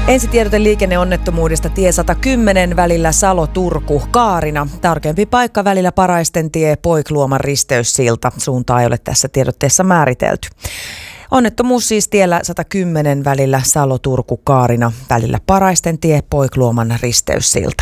Ensitiedote liikenneonnettomuudesta tie 110 välillä Salo-Turku Kaarina. Tarkempi paikka välillä Paraistentie Poikluoman risteyssilta. Suuntaa ei ole tässä tiedotteessa määritelty. Onnettomuus siis tiellä 110 välillä Salo-Turku Kaarina välillä Paraistentie Poikluoman risteyssilta.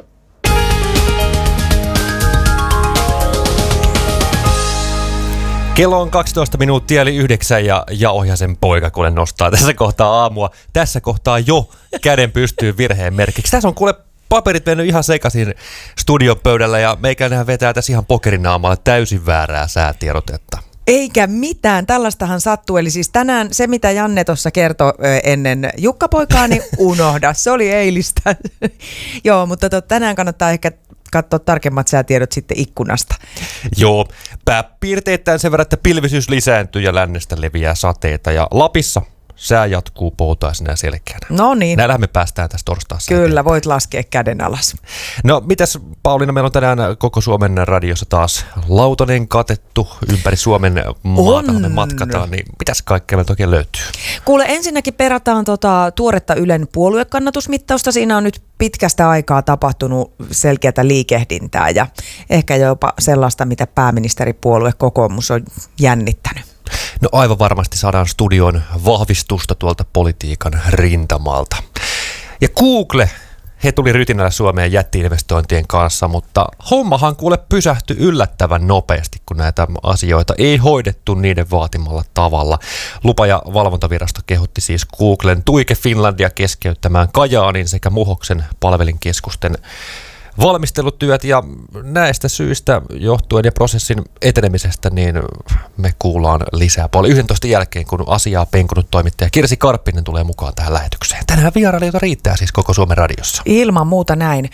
Kello on 12 minuuttia eli 9 ja Ohjasen poika kuule nostaa tässä kohtaa aamua. Tässä kohtaa jo käden pystyy virheen merkiksi. Tässä on kuule paperit mennyt ihan sekaisin studion pöydällä ja meikäläinen vetää tässä ihan pokerinaamalla täysin väärää säätiedotetta. Eikä mitään, tällaistahan sattuu. Eli siis tänään se, mitä Janne tuossa kertoi ennen Jukka-poikaa, niin unohda. Se oli eilistä. Joo, mutta tänään kannattaa ehkä katsoa tarkemmat säätiedot sitten ikkunasta. Joo, pääpiirteittäin sen verran, että pilvisyys lisääntyy ja lännestä leviää sateita ja Lapissa sää jatkuu poutaisena ja selkeänä. No niin. Näillähän me päästään tästä torstaassa. Kyllä, eteenpäin. voit laskea käden alas. No mitäs Pauliina, meillä on tänään koko Suomen radiossa taas lautanen katettu ympäri Suomen maata. Me matkataan, niin mitäs kaikkea meiltä oikein löytyy? Kuule, ensinnäkin perataan tuoretta Ylen puoluekannatusmittausta. Siinä on nyt pitkästä aikaa tapahtunut selkeätä liikehdintää ja ehkä jopa sellaista, mitä pääministeripuolue kokoomus on jännittänyt. No aivan varmasti saadaan studion vahvistusta tuolta politiikan rintamalta. Ja Google, he tuli rytinällä Suomeen jätti-investointien kanssa, mutta hommahan kuule pysähtyi yllättävän nopeasti, kun näitä asioita ei hoidettu niiden vaatimalla tavalla. Lupa- ja valvontavirasto kehotti siis Googlen Tuike Finlandia keskeyttämään Kajaanin sekä Muhoksen palvelinkeskusten valmistelutyöt, ja näistä syistä johtuen ja prosessin etenemisestä niin me kuullaan lisää puoli 11 jälkeen, kun asiaa penkunut toimittaja Kirsi Karppinen tulee mukaan tähän lähetykseen. Tänään vierailijoita riittää siis koko Suomen radiossa. Ilman muuta näin.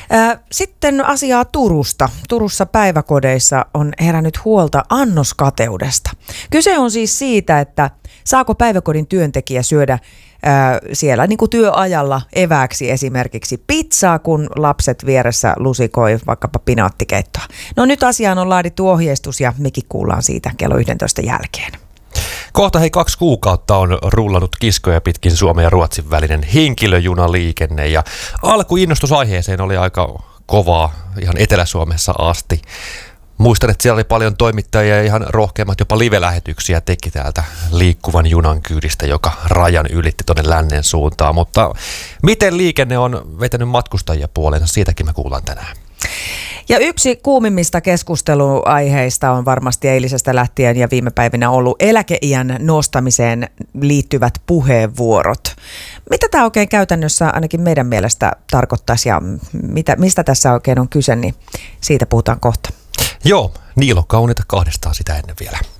Sitten asiaa Turusta. Turussa päiväkodeissa on herännyt huolta annoskateudesta. Kyse on siis siitä, että saako päiväkodin työntekijä syödä siellä niin kuin työajalla evääksi esimerkiksi pizzaa, kun lapset vieressä lusikoi vaikkapa pinaattikeittoa. No nyt asiaan on laadittu ohjeistus ja mekin kuullaan siitä kello 11 jälkeen. Kohta 2 kuukautta on rullannut kiskoja pitkin Suomen ja Ruotsin välinen henkilöjunaliikenne ja alkuinnostus aiheeseen oli aika kovaa ihan Etelä-Suomessa asti. Muistan, että siellä oli paljon toimittajia ja ihan rohkeimmat jopa live-lähetyksiä teki täältä liikkuvan junan kyydistä, joka rajan ylitti tuonne lännen suuntaan. Mutta miten liikenne on vetänyt matkustajia puoleensa, siitäkin me kuullaan tänään. Ja yksi kuumimmista keskusteluaiheista on varmasti eilisestä lähtien ja viime päivinä ollut eläkeiän nostamiseen liittyvät puheenvuorot. Mitä tämä oikein käytännössä ainakin meidän mielestä tarkoittaisi ja mistä tässä oikein on kyse, niin siitä puhutaan kohta. Joo, Niilo kauniita kahdestaan sitä ennen vielä.